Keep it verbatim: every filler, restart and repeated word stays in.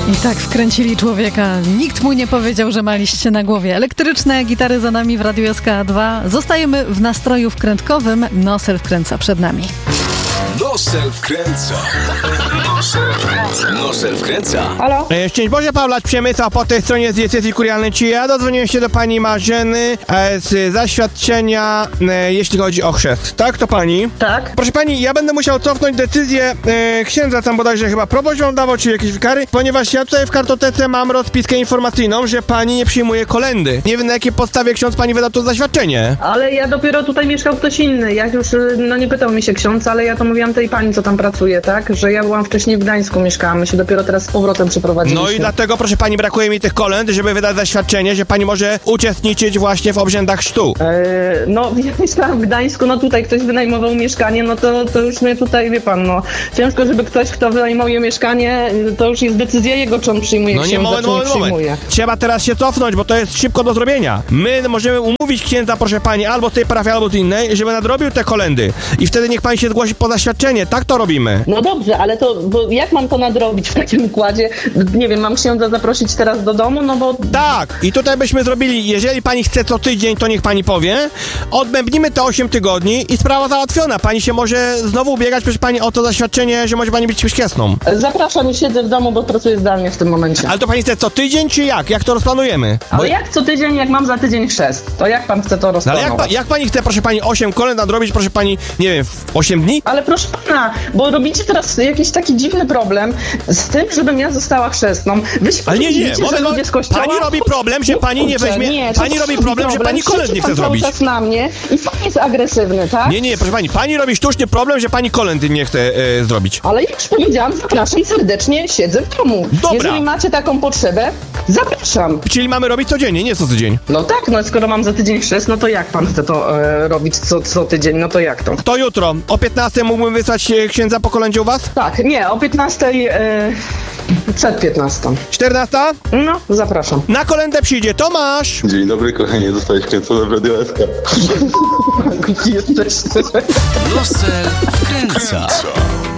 I tak wkręcili człowieka. Nikt mu nie powiedział, że ma liście na głowie. Elektryczne gitary za nami w Radiu S K dwa. Zostajemy w nastroju wkrętkowym. Nosel wkręca przed nami. Nosel wkręca. Nosel wkręca. Nosel wkręca. Halo? E, Szczęść Boże, Pawlacz Przemysła po tej stronie z diecezji kurialnej. Czy ja dodzwoniłem się do pani Marzeny e, z zaświadczenia, e, jeśli chodzi o chrzest. Tak, to pani? Tak. Proszę pani, ja będę musiał cofnąć decyzję e, księdza, tam bodajże chyba proboszcz wam dawał, czy jakieś wikary, ponieważ ja tutaj w kartotece mam rozpiskę informacyjną, że pani nie przyjmuje kolendy. Nie wiem, na jakiej podstawie ksiądz pani wydał to zaświadczenie. Ale ja dopiero tutaj mieszkał ktoś inny. Jak już, no nie pytał mi się ksiądz, ale ja to mówiłam tej pani, co tam pracuje, tak? Że ja byłam wcześniej w Gdańsku, mieszkałam, my się dopiero teraz z powrotem przeprowadziliśmy. No i dlatego, proszę pani, brakuje mi tych kolęd, żeby wydać zaświadczenie, że pani może uczestniczyć właśnie w obrzędach chrztu. Eee, no, ja mieszkałam w Gdańsku, no tutaj ktoś wynajmował mieszkanie, no to, to już mnie tutaj, wie pan, no ciężko, żeby ktoś, kto wynajmuje mieszkanie, to już jest decyzja jego, czy on przyjmuje No nie, księdza, moment, czy nie moment, moment. przyjmuje. Trzeba teraz się cofnąć, bo to jest szybko do zrobienia. My możemy umówić księdza, proszę pani, albo z tej parafii, albo z innej, żeby nadrobił te kolendy. I wtedy niech pani się zgłosi po zaświadczenie. Tak to robimy. No dobrze, ale to, bo jak mam to nadrobić w takim układzie? Nie wiem, mam księdza zaprosić teraz do domu, no bo... Tak, i tutaj byśmy zrobili, jeżeli pani chce co tydzień, to niech pani powie, odbębnimy te osiem tygodni i sprawa załatwiona. Pani się może znowu ubiegać, proszę pani, o to zaświadczenie, że może pani być świeczną. Zapraszam, siedzę w domu, bo pracuję zdalnie w tym momencie. Ale to pani chce co tydzień, czy jak? Jak to rozplanujemy? Bo... Ale jak co tydzień, jak mam za tydzień chrzest? To jak pan chce to No ale rozplanować? jak, pa, jak pani chce, proszę pani, osiem kolęd nadrobić, proszę pani, nie wiem, w osiem dni? Ale proszę pana, bo robicie teraz jakiś taki dziwny problem z tym, żebym ja została chrzestną. Wy się Ale nie, nie, widzicie, moment, że ludzie z kościoła... pani robi problem, że pani nie Kurczę, weźmie, nie, to pani jest robi problem, że pani kolęd nie chce pan zrobić. cały czas na mnie i pan jest agresywny, tak? Nie, nie, proszę pani, pani robi sztucznie problem, że pani kolędy nie chce e, zrobić. Ale jak już powiedziałam, zapraszam serdecznie, siedzę w domu. Dobra. Jeżeli macie taką potrzebę, zapraszam. Czyli mamy robić codziennie, nie co tydzień. No tak, no skoro mam za tydzień chrzest, no to jak pan chce to e, robić co, co tydzień, no to jak to? To jutro, o piętnastej mógłbym wysłać e, księdza po kolędzie u was? Tak, nie, o piętnastej, e, przed piętnastą. czternasta? No, zapraszam. Na kolędę przyjdzie Tomasz! Dzień dobry, kochanie, zostałeś kręcony w Radio S K. Jesteście. Nosel wkręca.